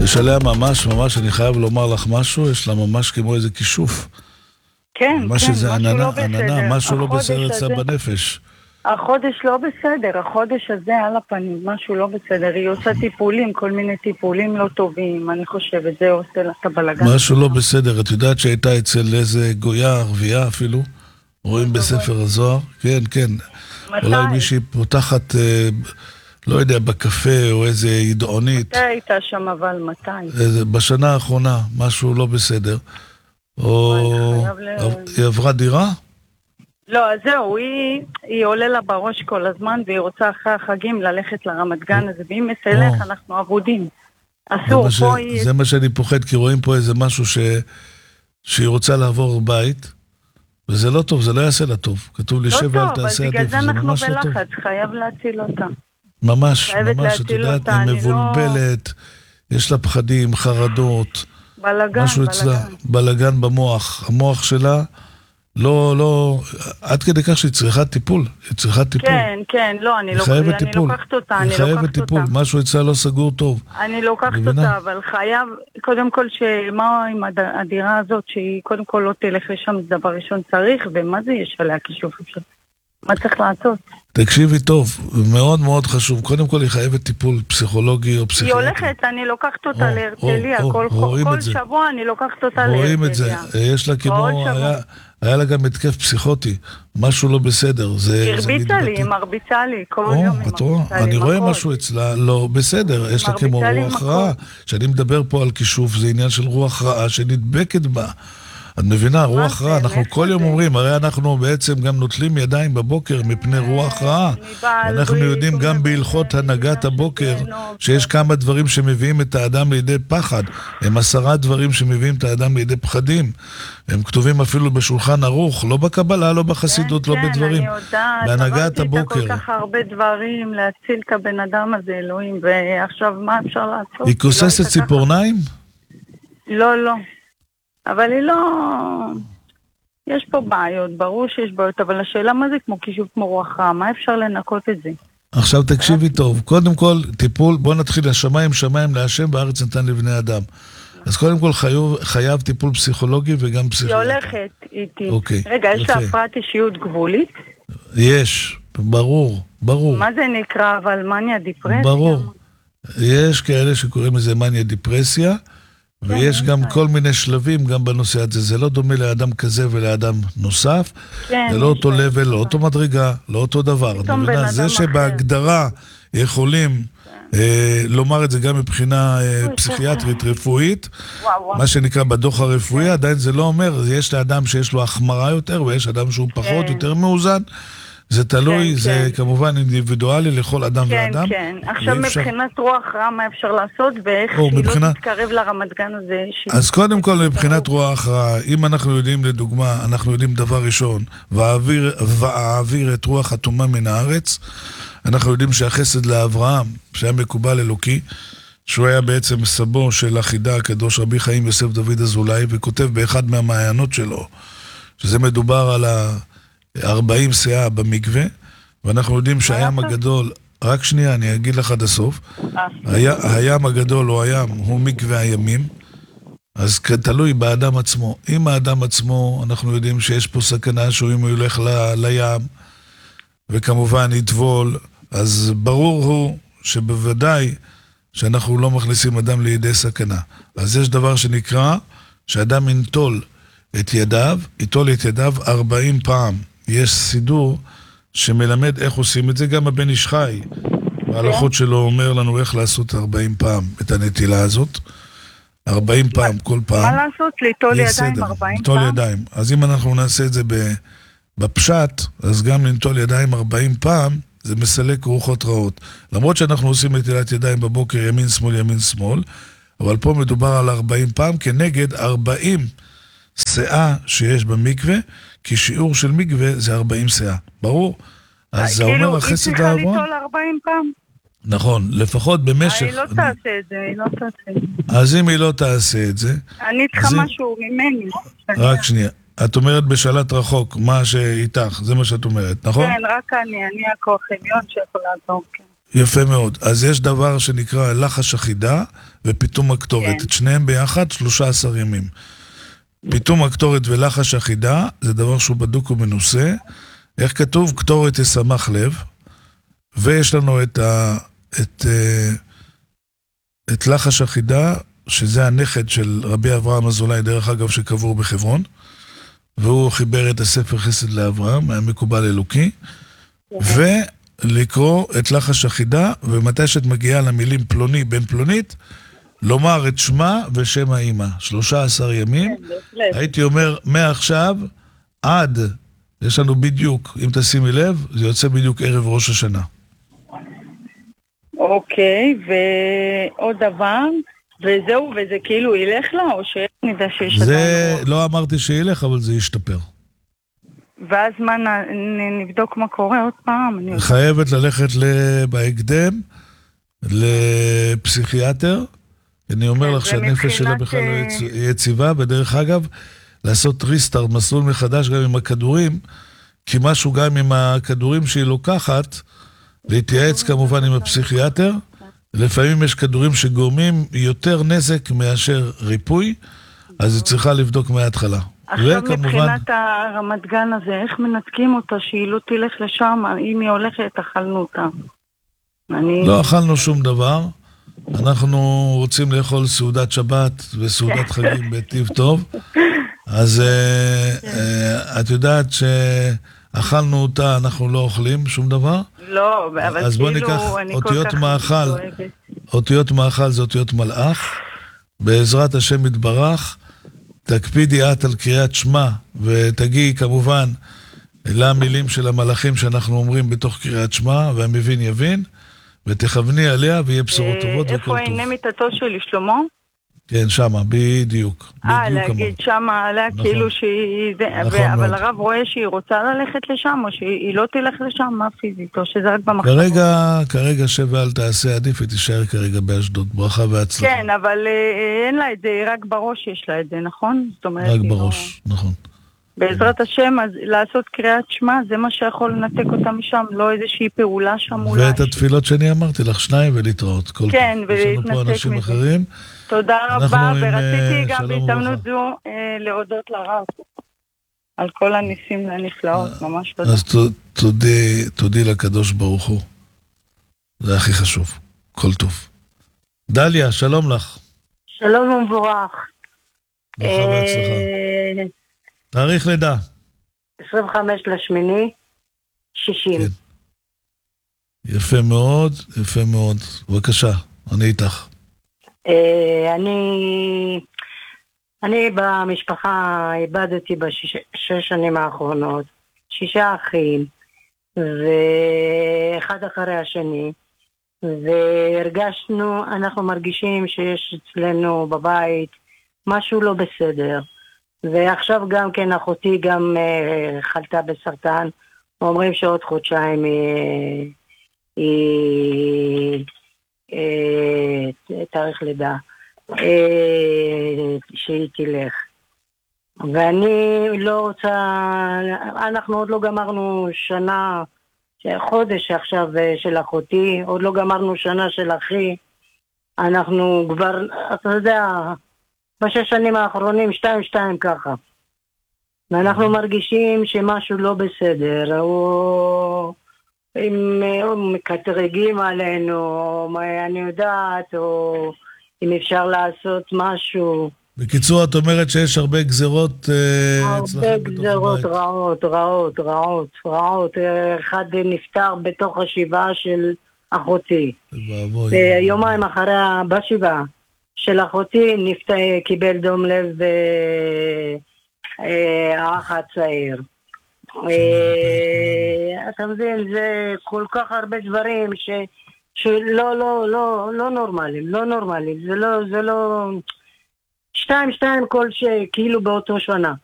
יש עליה ממש, ממש, אני חייב לומר לך משהו, יש לה ממש כמו איזה כישוף. כן, משהו זה עננה, משהו לא החודש בסדר אצלה הזה- בנפש. החודש לא בסדר, החודש הזה על הפנים, משהו לא בסדר. היא עושה טיפולים, כל מיני טיפולים לא טובים, אני חושבת, זה עושה לה את הבלגן. משהו לא בסדר. את יודעת שהייתה אצל איזה גויה ערבייה אפילו? רואים בספר הזוהר? כן, כן. אולי מישהי פותחת, לא יודע, בקפה או איזה ידעונית. מתי הייתה שם, אבל מתי? בשנה האחרונה, משהו לא בסדר. או... היא עברה דירה? לא, אז זהו, היא עולה לה בראש כל הזמן, והיא רוצה אחרי החגים ללכת לרמת גן הזה, ואם תלך אנחנו עבודים. אסור, פה היא... זה מה שאני פוחד, כי רואים פה איזה משהו שהיא רוצה לעבור בית, וזה לא טוב, זה לא יעשה לה טוב. כתוב לי שב ואל תעשה עדיף, זה ממש לא טוב. בגלל זה אנחנו בלחץ, חייב להציל אותה. ממש, ממש, את יודעת, היא מבולבלת, יש לה פחדים, חרדות, משהו אצלה, בלגן במוח. המוח שלה לא, עד כדי כך שהיא צריכה טיפול, היא צריכה טיפול. כן, כן, לא, אני לוקחת אותה, היא חייבת טיפול, משהו אצלה לא סגור טוב. אני לוקחת אותה, אבל חייב, קודם כל, שמה עם הדירה הזאת, שהיא קודם כל לא תלך לשם, זה דבר ראשון צריך, ומה זה יש עליה כישוף אפשר? מה צריך לעשות? תקשיבי טוב, מאוד מאוד חשוב. קודם כל היא חייבת טיפול פסיכולוגי או פסיכיאטרי. היא הולכת, אני לוקחת אותה להרצליה, כל שבוע אני לוקחת אותה להרצליה. רואים את זה, יש לה כמו, היה לה גם התקף פסיכוטי, משהו לא בסדר. היא מרביצה לי, כל יום היא מרביצה לי. אני רואה משהו אצלה לא בסדר, יש לה כמו רוח רעה. כשאני מדבר פה על כישוף, זה עניין של רוח רעה שנדבקת בה. את מבינה, רוח רעה, אנחנו כל יום אומרים, הרי אנחנו בעצם גם נוטלים ידיים בבוקר מפני רוח רעה. אנחנו יודעים גם בהלכות הנהגת הבוקר, שיש כמה דברים שמביאים את האדם לידי פחד. הם 10 דברים שמביאים את האדם לידי פחדים. הם כתובים אפילו בשולחן ערוך, לא בקבלה, לא בחסידות, לא בדברים. בהנהגת הבוקר. עברתי כל כך הרבה דברים להציל את הבן אדם הזה, אלוהים, ועכשיו מה אפשר לעשות? היא כוססת ציפורניים? לא, לא. אבל היא לא... יש פה בעיות, ברור שיש בעיות, אבל השאלה מה זה כמו כישוף כמו רוח רעה, מה אפשר לנקות את זה? עכשיו תקשיבי טוב, קודם כל טיפול, בוא נתחיל השמיים להשם בארץ נתן לבני אדם. אז קודם כל חייב טיפול פסיכולוגי וגם פסיכיאטרי. היא הולכת איתי. רגע, יש לה הפרעת אישיות גבולית? יש, ברור. מה זה נקרא, אבל מניה דיפרסיה? ברור. יש כאלה שקוראים לזה מניה דיפרסיה, ויש גם כל מיני שלבים גם בנושא הזה. זה לא דומה לאדם כזה ולאדם נוסף. זה לא אותו לבל, לא אותו מדרגה, לא אותו דבר. זה שבהגדרה יכולים לומר את זה גם מבחינה פסיכיאטרית רפואית, מה שנקרא בדוח הרפואי, עדיין זה לא אומר, יש לאדם שיש לו החמרה יותר, ויש אדם שהוא פחות, יותר מאוזן. זה תלוי, זה כמובן אינדיבידואלי לכל אדם ואדם. כן, כן. עכשיו מבחינת רוח רע, מה אפשר לעשות, ואיך היא לא תתקרב לרמת גן הזה? אז קודם כל, מבחינת רוח רע, אם אנחנו יודעים לדוגמה, אנחנו יודעים דבר ראשון, ואעביר את רוח אטומה מן הארץ, אנחנו יודעים שהחסד לאברהם, שהיה מקובל אלוקי, שהוא היה בעצם סבו של החידה הקדוש רבי חיים יוסף דוד אזולאי, וכותב באחד מהמעיינות שלו, שזה מדובר על 40 שאה במקווה, ואנחנו יודעים שהים הגדול, רק שנייה, אני אגיד לך עד הסוף, הים הגדול או הים הוא מקווה הימים, אז תלוי באדם עצמו. אם האדם עצמו, אנחנו יודעים שיש פה סכנה שהוא אם הוא ילך לים, וכמובן יטבול, אז ברור הוא שבוודאי שאנחנו לא מכניסים אדם לידי סכנה. אז יש דבר שנקרא, שאדם ינטול את ידיו, ייטול את ידיו 40 פעם. יש סידור שמלמד איך עושים את זה, גם הבן איש חי. ההלכות שלו אומר לנו איך לעשות 40 פעם את הנטילה הזאת. 40 פעם כל פעם. מה לעשות? ליטול ידיים 40 פעם? ליטול ידיים. אז אם אנחנו נעשה את זה בפשט, אז גם לנטול ידיים 40 פעם, זה מסלק רוחות רעות. למרות שאנחנו עושים נטילת ידיים בבוקר ימין שמאל, אבל פה מדובר על 40 פעם כנגד 40 שאה שיש במקווה, כי שיעור של מקווה זה 40 שאה. ברור? אז זה אומר החסד היא צריכה ליטול 40 פעם? נכון, לפחות במשך... היא לא תעשה את זה, היא לא תעשה את זה. אז אם היא לא תעשה את זה... אני צריכה משהו ממני. רק שנייה. את אומרת בשלט רחוק, מה שאיתך, זה מה שאת אומרת, נכון? כן, רק אני הכוח עליון שיכול לעזור, כן. יפה מאוד. אז יש דבר שנקרא לחש אחידה ופיתום הקטורת. כן. את שניהם ביחד 13 ימים. פיתום הקטורת ולחש אחידה זה דבר שהוא בדוק ומנוסה. איך כתוב? קטורת ישמח לב. ויש לנו את לחש אחידה, שזה הנכד של רבי אברהם אזולאי, דרך אגב שקבור בחברון. והוא חיבר את הספר חסד לאברהם, היה מקובל אלוקי. ולקרוא את לחש אחידה, ומתי שאת מגיעה למילים פלוני בן פלונית, לומר את שמה ושם האמא. 13 ימים. הייתי אומר, מעכשיו עד, יש לנו בדיוק, אם תשימי לב, זה יוצא בדיוק ערב ראש השנה. אוקיי, ועוד דבר, וזהו, וזה כאילו ילך לה, או שנדע שיש... זה לא אמרתי שילך, אבל זה ישתפר. ואז מה, נבדוק מה קורה עוד פעם? חייבת ללכת בהקדם לפסיכיאטר. אני אומר לך שהנפש שלה בכלל לא יציבה, ודרך אגב, לעשות ריסטארט, מסלול מחדש גם עם הכדורים, כי משהו גם עם הכדורים שהיא לוקחת, להתייעץ כמובן עם הפסיכיאטר. לפעמים יש כדורים שגורמים יותר נזק מאשר ריפוי, אז היא צריכה לבדוק מההתחלה. עכשיו מבחינת הרמת גן הזה, איך מנתקים אותה שהיא לא תלך לשם, אם היא הולכת, אכלנו אותה. לא אכלנו שום דבר, אנחנו רוצים לאכול סעודת שבת וסעודת חגים בטיב טוב, אז את יודעת שאכלנו אותה, אנחנו לא אוכלים שום דבר. לא, אבל אז בוא ניקח אותיות מאכל, אותיות מאכל זה אותיות מלאך, בעזרת השם יתברך, תקפידי את על קריאת שמע, ותגיעי כמובן למילים של המלאכים שאנחנו אומרים בתוך קריאת שמע, והמבין יבין, ותכווני עליה ויהיה בשורות טובות וכל טוב. איפה הנה מיטתו שלי, שלמה? כן, שמה, בדיוק. להגיד שמה עליה כאילו שהיא... אבל הרב רואה שהיא רוצה ללכת לשם, או שהיא לא תלך לשם, מה פיזית, או שזה רק במחשבות? כרגע שווה אל תעשה עדיף, ותישאר כרגע באשדוד, ברכה והצלחה. כן, אבל אין לה את זה, רק בראש יש לה את זה, נכון? רק בראש, נכון. בעזרת השם, אז לעשות קריאת שמע, זה מה שיכול לנתק אותה משם, לא איזושהי פעולה שם אולי. ואת התפילות שאני אמרתי לך, 2 ולהתראות. כן, ולהתנתק מזה. יש לנו פה אנשים אחרים. תודה רבה, ורציתי גם בהזדמנות זו להודות לרב על כל הניסים והנפלאות, ממש תודה. אז תודי לקדוש ברוך הוא, זה הכי חשוב, כל טוב. דליה, שלום לך. שלום ומבורך. ברכה והצלחה. תאריך לידה. 25/8/60. כן. יפה מאוד, יפה מאוד. בבקשה, אני איתך. אני במשפחה איבדתי ב6 שנים האחרונות 6 אחים, ואחד אחרי השני, והרגשנו, אנחנו מרגישים שיש אצלנו בבית משהו לא בסדר. ועכשיו גם כן אחותי גם חלתה בסרטן, אומרים שעוד חודשיים היא תאריך לידה שהיא תלך. ואני לא רוצה, אנחנו עוד לא גמרנו שנה, חודש עכשיו של אחותי, עוד לא גמרנו שנה של אחי, אנחנו כבר, אתה יודע, ב6 שנים האחרונים 2-2 ככה. ואנחנו מרגישים שמשהו לא בסדר, או אם מקטרגים עלינו, או אני יודעת, או אם אפשר לעשות משהו. בקיצור, את אומרת שיש הרבה גזרות הרבה גזרות רעות. אחד נפטר בתוך השבעה של אחותי. יומיים אחרי בשבעה של אחותי קיבל דום לב האח הצעיר. אתה מבין, זה כל כך הרבה דברים שלא נורמליים, זה לא 2 כל כאילו באותו שנה.